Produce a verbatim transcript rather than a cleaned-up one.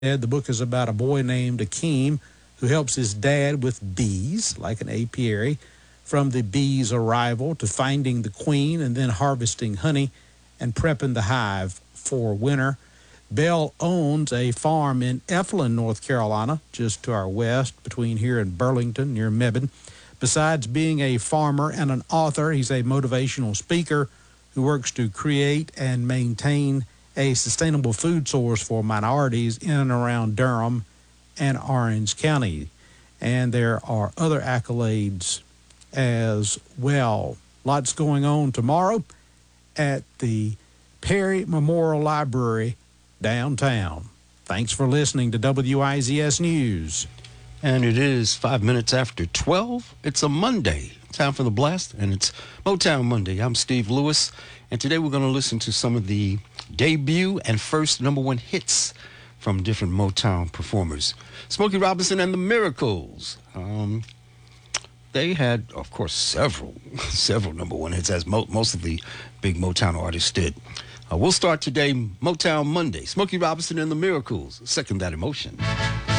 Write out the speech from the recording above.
The book is about a boy named Akeem who helps his dad with bees, like an apiary, from the bees' arrival to finding the queen and then harvesting honey and prepping the hive for winter. Bell owns a farm in Eflin, North Carolina, just to our west, between here and Burlington, near Mebane. Besides being a farmer and an author, he's a motivational speaker who works to create and maintain a sustainable food source for minorities in and around Durham and Orange County. And there are other accolades as well. Lots going on tomorrow at the Perry Memorial Library downtown. Thanks for listening to W I Z S News. And it is five minutes after twelve. It's a Monday. Time for the blast, and it's Motown Monday. I'm Steve Lewis, and today we're going to listen to some of the debut and first number one hits from different Motown performers. Smokey Robinson and the Miracles. Um, they had, of course, several, several number one hits, as mo- most of the big Motown artists did. Uh, we'll start today, Motown Monday. Smokey Robinson and the Miracles. Second that emotion.